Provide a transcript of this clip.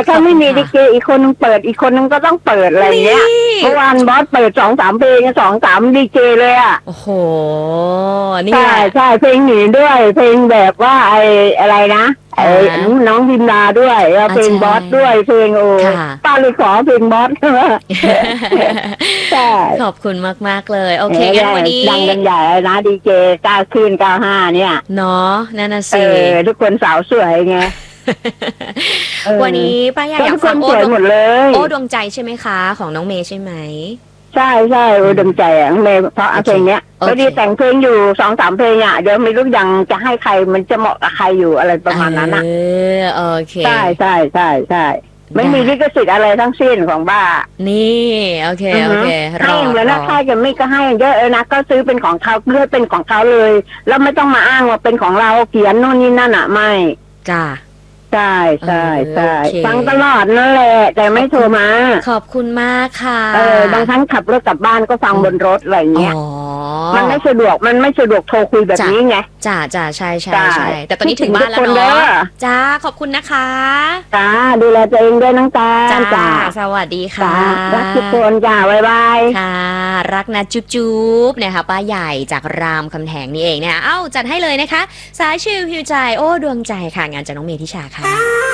ถ้าไม่มีดีเจอีกคนนึงเปิดอีกคนนึงก็ต้องเปิดอะไรเงี้ยเมื่อวานบอสเปิด2-3เพลง2-3ดีเจเลยอ่ะโอ้โหนี่ใช่ใช่เพลงหนีด้วยเพลงแบบว่าอะไรนะน้องพิมนาด้วยแล้วเพลงบอสด้วยเพลงป้าเลยขอเพลงบอสใช่ขอบคุณมากๆเลยโอเคงั้นวันนี้ดังกันใหญ่นะดีเจ9 คืน95เนี่ยเนาะนั่นน่ะสิทุกคนสาวสวยไงวันนี้ป้าอยากฟังโอ้ดวงใจใช่ไหมคะของน้องเมย์ใช่ไหมใช่ใช่ดวงใจอ่ะเมย์เพราะเพลงเนี้ยพอดีแต่งเพลงอยู่2-3เพลงอ่ะเดี๋ยวไม่รู้ยังจะให้ใครมันจะเหมาะกับใครอยู่อะไรประมาณนั้นอ่ะโอเคใช่ใช่ใช่ใช่ไม่มีลิขสิทธิ์อะไรทั้งสิ้นของบ้านี่โอเคโอเคให้แล้วนะค่ายจะไม่ก็ให้เยอะนะก็ซื้อเป็นของเขาเลือกเป็นของเขาเลยแล้วไม่ต้องมาอ้างว่าเป็นของเราเขียนโน่นนี่นั่นอ่ะไม่จ้าใช่ใช่ใช่ฟังตลอดนั่นแหละแต่ไม่โทรมาขอบคุณมากค่ะบางครั้งขับรถกลับบ้านก็ฟังบนรถอะไรเงี้ยมันไม่สะดวกโทรคุยแบบนี้ไงจ้าใช่ใช่ใช่แต่ตอนนี้ถึงบ้านแล้วเนาะจ้าขอบคุณนะคะจ้าดูแลตัวเองด้วยน้องตาจ้าสวัสดีค่ะรักทุกคนจ้าบ๊ายบายค่ะรักนะจุ๊บเนี่ยค่ะป้าใหญ่จากรามคำแหงนี่เองเนี่ยจัดให้เลยนะคะสายชิลฮิวใจโอ้ดวงใจค่ะงานจากน้องเมธิชาค่ะ